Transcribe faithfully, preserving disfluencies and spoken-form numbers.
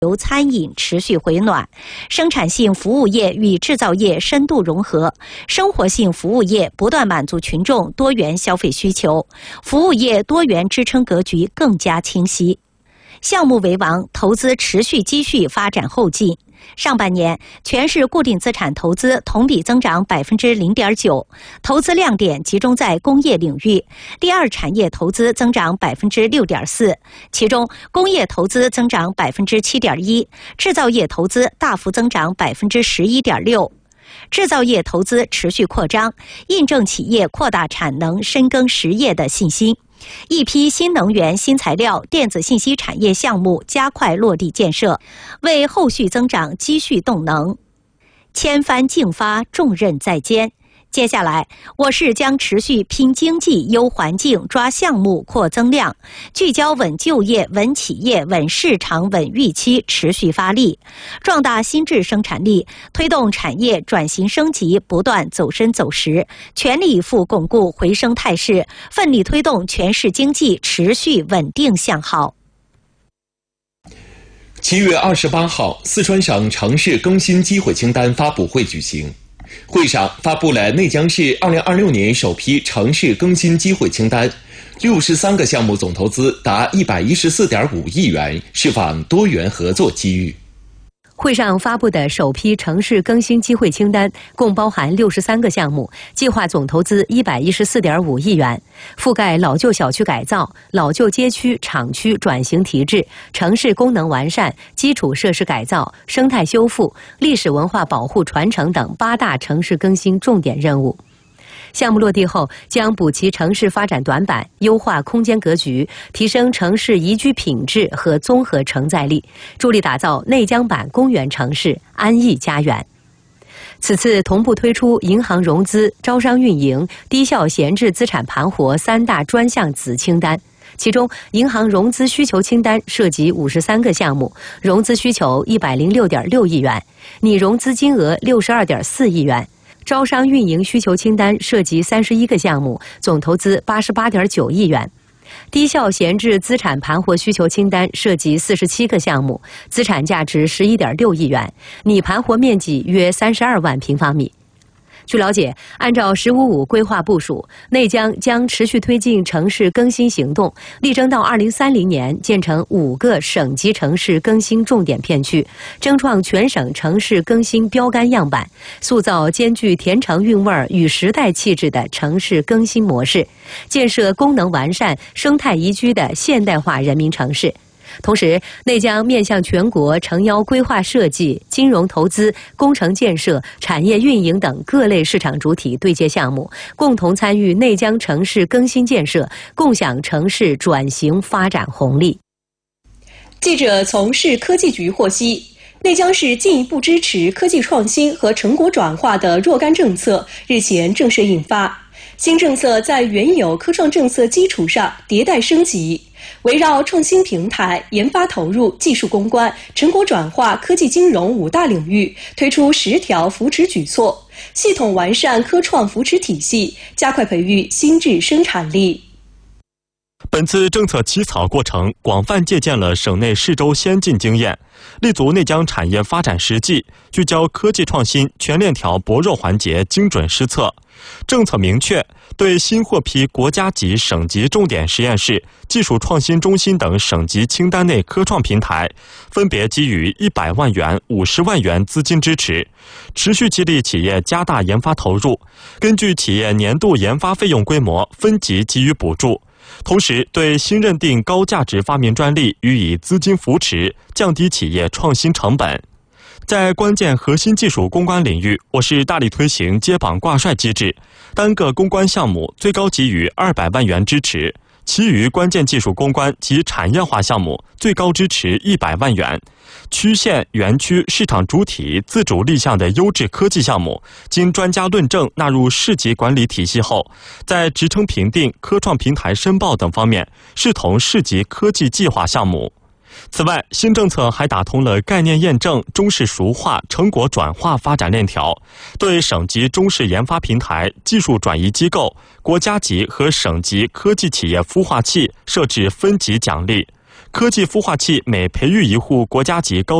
由餐饮持续回暖，生产性服务业与制造业深度融合，生活性服务业不断满足群众多元消费需求，服务业多元支撑格局更加清晰。项目为王，投资持续积蓄发展后劲。上半年，全市固定资产投资同比增长百分之零点九，投资亮点集中在工业领域，第二产业投资增长百分之六点四，其中工业投资增长百分之七点一，制造业投资大幅增长百分之十一点六。制造业投资持续扩张，印证企业扩大产能、深耕实业的信心。一批新能源、新材料、电子信息产业项目加快落地建设，为后续增长积蓄动能。千帆竞发，重任在肩。接下来，我市将持续拼经济、优环境、抓项目、扩增量，聚焦稳就业、稳企业、稳市场、稳预期，持续发力，壮大新质生产力，推动产业转型升级不断走深走实，全力以赴巩固回升态势，奋力推动全市经济持续稳定向好。 七月二十八号，四川省城市更新机会清单发布会举行。会上发布了内江市二零二六年首批城市更新机会清单，六十三个项目总投资达一百一十四点五亿元，释放多元合作机遇。 会上发布的首批城市更新机会清单共包含六十三个项目，计划总投资一百一十四点五亿元，覆盖老旧小区改造、老旧街区、厂区转型提质、城市功能完善、基础设施改造、生态修复、历史文化保护传承等八大城市更新重点任务。项目落地后，将补齐城市发展短板，优化空间格局，提升城市宜居品质和综合承载力，助力打造内江版公园城市、安逸家园。此次同步推出银行融资、招商运营、低效闲置资产盘活三大专项子清单。其中，银行融资需求清单涉及五十三个项目，融资需求一百零六点六亿元，拟融资金额六十二点四亿元。招商运营需求清单涉及三十一个项目，总投资八十八点九亿元。低效闲置资产盘活需求清单涉及四十七个项目，资产价值十一点六亿元，拟盘活面积约三十二万平方米。据了解，按照“十五五”规划部署，内江将持续推进城市更新行动，力争到二零三零年建成五个省级城市更新重点片区，争创全省城市更新标杆样板，塑造兼具甜橙韵味与时代气质的城市更新模式，建设功能完善、生态宜居的现代化人民城市。同时，内江面向全国诚邀规划设计、金融投资、工程建设、产业运营等各类市场主体对接项目，共同参与内江城市更新建设，共享城市转型发展红利。 记者从市科技局获悉，内江市进一步支持科技创新和成果转化的若干政策日前正式印发。新政策在原有科创政策基础上迭代升级，围绕创新平台、研发投入、技术攻关、成果转化、科技金融五大领域推出十条扶持举措，系统完善科创扶持体系，加快培育新质生产力。 本次政策起草过程广泛借鉴了省内市州先进经验，立足内江产业发展实际，聚焦科技创新全链条薄弱环节精准施策。政策明确，对新获批国家级、省级重点实验室、技术创新中心等省级清单内科创平台，分别给予一百万元、五十万元资金支持，持续激励企业加大研发投入，根据企业年度研发费用规模分级给予补助。同时，对新认定高价值发明专利予以资金扶持，降低企业创新成本。在关键核心技术攻关领域，我市大力推行接榜挂帅机制，单个攻关项目最高给予二百万元支持，其余关键技术攻关及产业化项目最高支持一百万元。区县、园区、市场主体自主立项的优质科技项目，经专家论证纳入市级管理体系后，在职称评定、科创平台申报等方面视同市级科技计划项目。此外，新政策还打通了概念验证、中式熟化、成果转化发展链条，对省级中式研发平台、技术转移机构、国家级和省级科技企业孵化器设置分级奖励， 科技孵化器每培育一户国家级高